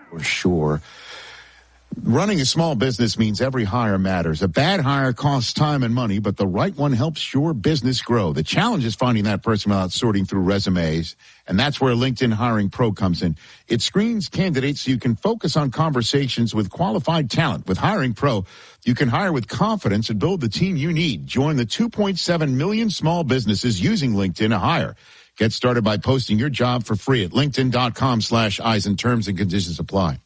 for sure. Running a small business means every hire matters. A bad hire costs time and money, but the right one helps your business grow. The challenge is finding that person without sorting through resumes, and that's where LinkedIn Hiring Pro comes in. It screens candidates so you can focus on conversations with qualified talent. With Hiring Pro, you can hire with confidence and build the team you need. Join the 2.7 million small businesses using LinkedIn to hire. Get started by posting your job for free at linkedin.com/Eisen. Terms and conditions apply.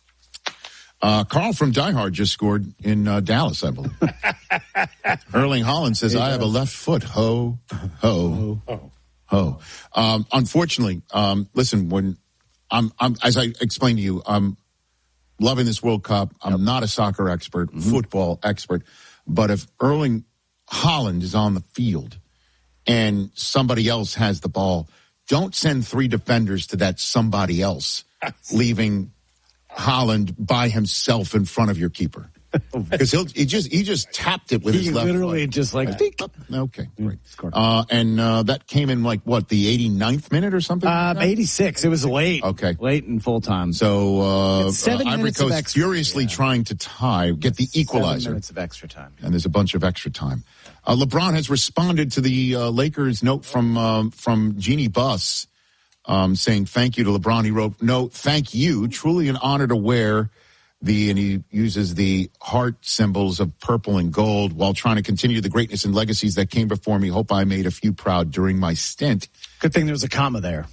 Carl from Die Hard just scored in Dallas, I believe. Erling Haaland says, I have a left foot. Ho, ho, ho. Unfortunately, listen, when I'm as I explained to you, I'm loving this World Cup. I'm not a soccer expert, football expert. But if Erling Haaland is on the field and somebody else has the ball, don't send 3 defenders to that somebody else, leaving Haaland by himself in front of your keeper, because he just tapped it with his left literally foot. Just like okay, great. And that came in like what, the 89th minute or something? 86. It was late. Okay, late in full time. So 7 Ivory minutes of Coast extra, furiously trying to get the equalizer. 7 minutes of extra time, and there's a bunch of extra time. LeBron has responded to the Lakers note from Jeannie Buss. Saying thank you to LeBron. He wrote, no, thank you. Truly an honor to wear and he uses the heart symbols of purple and gold while trying to continue the greatness and legacies that came before me. Hope I made a few proud during my stint. Good thing there was a comma there.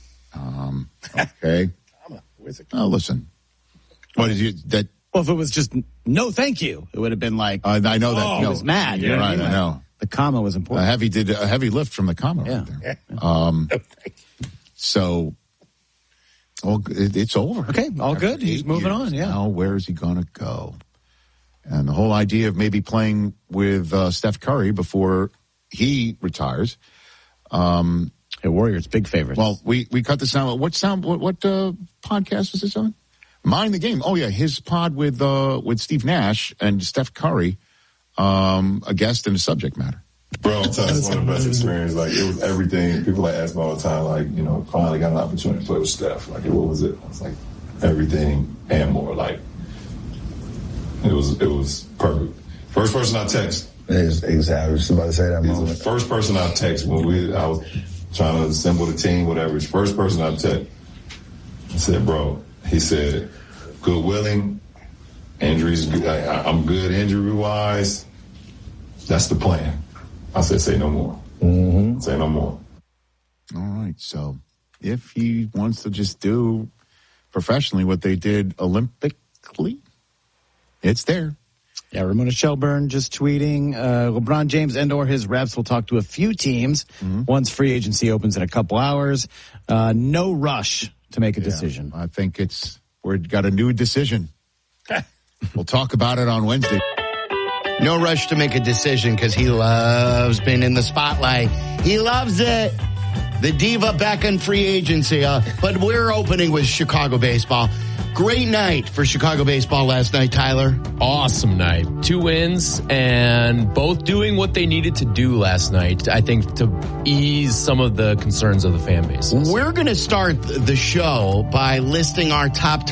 Okay. Where's it? Oh, listen. What is that? Well, if it was just no, thank you, it would have been like, I know that. He was mad. You're right. I know. The comma was important. A heavy lift from the comma. Yeah. Right there. So, it's over. Okay, all good. He's moving on, yeah. Now, where is he going to go? And the whole idea of maybe playing with Steph Curry before he retires. Warriors, big favorites. Well, we cut the sound. What podcast was this on? Mind the Game. Oh, yeah, his pod with Steve Nash and Steph Curry, a guest and a subject matter. Bro, I'm telling you, it's one of the best experiences. Like, it was everything. People ask me all the time, like, finally got an opportunity to play with Steph. Like, what was it? I was like, everything and more. Like, it was perfect. First person I text. Exactly. I was about to say that moment. He's the first person I text when I was trying to assemble the team, whatever. He's the first person I text. I said, bro, he said, good willing, injuries, I'm good injury-wise. That's the plan. I said, say no more. Mm-hmm. Say no more. All right. So if he wants to just do professionally what they did Olympically, it's there. Yeah, Ramona Shelburne just tweeting, LeBron James and or his reps will talk to a few teams once free agency opens in a couple hours. No rush to make a decision. I think we've got a new decision. We'll talk about it on Wednesday. No rush to make a decision because he loves being in the spotlight. He loves it. The diva back in free agency. But we're opening with Chicago baseball. Great night for Chicago baseball last night, Tyler. Awesome night. 2 wins and both doing what they needed to do last night, I think, to ease some of the concerns of the fan base. We're going to start the show by listing our top